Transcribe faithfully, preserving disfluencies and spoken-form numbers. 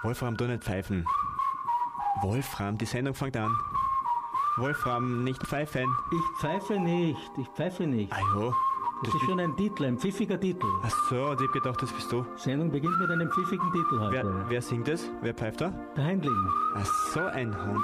Wolfram, du nicht pfeifen. Wolfram, die Sendung fängt an. Wolfram, nicht pfeifen. Ich pfeife nicht, ich pfeife nicht. Ah jo. Das ist schon ein Titel, ein pfiffiger Titel. Ach so, ich hab gedacht, das bist du. Sendung beginnt mit einem pfiffigen Titel heute. Wer, wer singt das? Wer pfeift da? Der Heindling. Ach so, ein Hund.